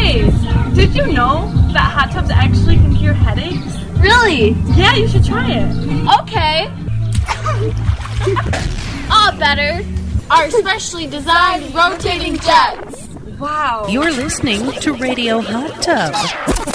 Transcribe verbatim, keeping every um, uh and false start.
Hey, did you know that hot tubs actually can cure headaches? Really? Yeah, you should try it. Okay. All better. Our specially designed rotating jets. Wow. You're listening to Radio Hot Tub.